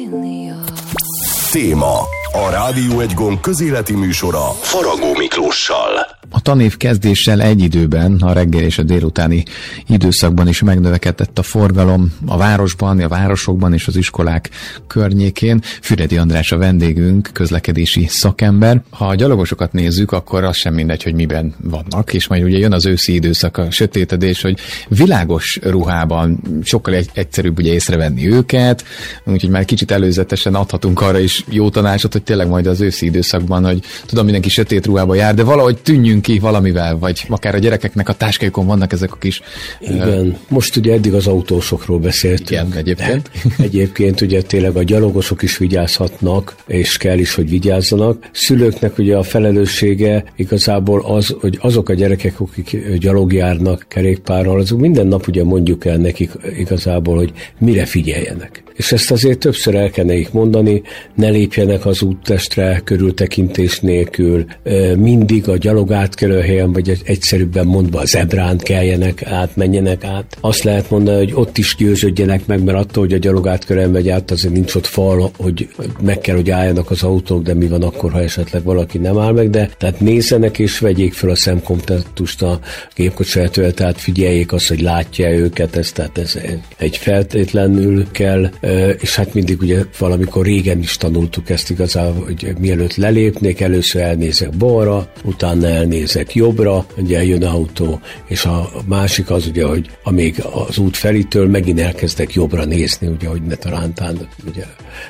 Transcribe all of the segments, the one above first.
Téma. A Rádió Egy Gomb közéleti műsora Faragó Miklóssal. A tanév kezdéssel egy időben, a reggel és a délutáni időszakban is megnövekedett a forgalom a városban, a városokban és az iskolák környékén. Füredi András a vendégünk, közlekedési szakember. Ha a gyalogosokat nézzük, akkor az sem mindegy, hogy miben vannak, és majd ugye jön az őszi időszak, a sötétedés, hogy világos ruhában sokkal egyszerűbb ugye észrevenni őket, úgyhogy már kicsit előzetesen adhatunk arra is jó tanácsot, hogy tényleg majd az őszi időszakban, hogy tudom, mindenki sötét ruhába jár, de valahogy tűnjünk ki valamivel, vagy akár a gyerekeknek a táskájukon vannak ezek a kis... Igen, most ugye eddig az autósokról beszéltünk. Igen, egyébként. Egyébként ugye tényleg a gyalogosok is vigyázhatnak, és kell is, hogy vigyázzanak. Szülőknek ugye a felelőssége igazából az, hogy azok a gyerekek, akik gyalogjárnak kerékpárral, azok minden nap ugye mondjuk el nekik igazából, hogy mire figyeljenek. És ezt azért többször el kell nekik mondani, ne lépjenek az úttestre körültekintés nélkül, mindig a gyalogátkelőhelyen, vagy egyszerűbben mondva a zebrán keljenek át, menjenek át. Azt lehet mondani, hogy ott is győződjenek meg, mert attól, hogy a gyalogátkelőhelyen megy át, azért nincs ott fal, hogy meg kell, hogy álljanak az autók, de mi van akkor, ha esetleg valaki nem áll meg, de tehát nézzenek és vegyék fel a szemkontaktust a gépkocsijától, tehát figyeljék azt, hogy látja őket, tehát ez egy feltétlenül kell, és hát mindig ugye valamikor régen is tanultuk ezt igazából, hogy mielőtt lelépnék, először elnézek balra, utána elnézek jobbra, ugye jön autó, és a másik az ugye, hogy amíg az út felitől megint elkezdek jobbra nézni, ugye, hogy ne talántán ugye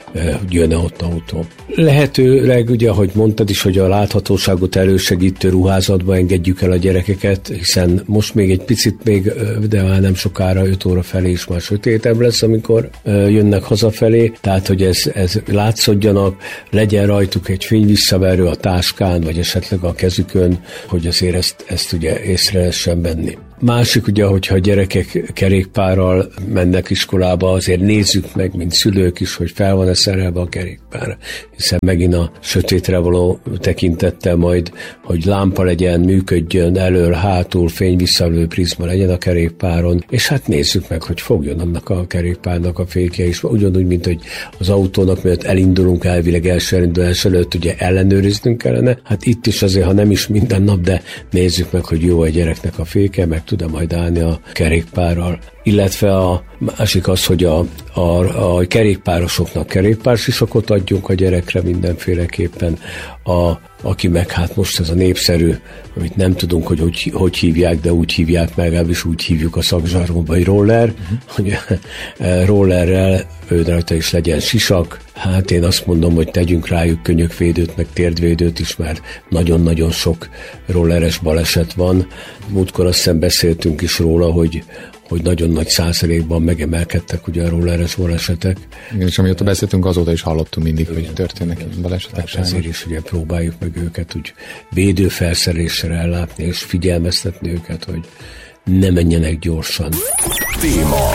jön ott autó. Lehetőleg ugye, ahogy mondtad is, hogy a láthatóságot elősegítő ruházatba engedjük el a gyerekeket, hiszen most még egy picit de már nem sokára 5 óra felé is már sötétebb lesz, amikor jönnek hazafelé, tehát hogy ez látszódjanak, legyen rajtuk egy fényvisszaverő a táskán, vagy esetleg a kezükön, hogy azért ezt ugye észre lehessen venni. Másik ugye, hogyha a gyerekek kerékpárral mennek iskolába, azért nézzük meg, mint szülők is, hogy fel van-e szerelve a kerékpár, hiszen megint a sötétre való tekintettel majd, hogy lámpa legyen, működjön elől, hátul, fényvisszaverő prizma legyen a kerékpáron, és hát nézzük meg, hogy fogjon annak a kerékpárnak a fékje is, ugyanúgy, mint hogy az autónak, mert elindulunk elvileg első elindulás előtt, ugye ellenőriznünk kellene, hát itt is azért, ha nem is minden nap, de nézzük meg, hogy jó a gyereknek a féke, meg tud-e majd állni a kerékpárral. Illetve a másik az, hogy a kerékpárosoknak kerékpársisakot adjunk a gyerekre mindenféleképpen. Aki meg hát most ez a népszerű, amit nem tudunk, hogy hívják, de úgy hívják, meg legalábbis úgy hívjuk a szakzsargonban, hogy roller, hogy rollerrel rajta is legyen sisak. Hát én azt mondom, hogy tegyünk rájuk könyökvédőt, meg térdvédőt is, mert nagyon-nagyon sok rolleres baleset van. Múltkor azt hiszem beszéltünk is róla, hogy nagyon nagy százalékban megemelkedtek ugye a rolleres balesetek. És amióta beszéltünk, azóta is hallottunk mindig, hogy történnek balesetek. Ezért is ugye próbáljuk meg őket úgy védőfelszereléssel ellátni, és figyelmeztetni őket, hogy ne menjenek gyorsan. Téma.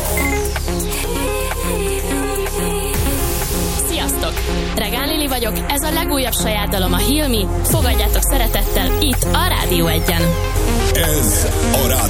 Sziasztok! Regál Lili vagyok, ez a legújabb saját dalom, a Heal Me. Fogadjátok szeretettel itt a Rádió Egyen. Ez a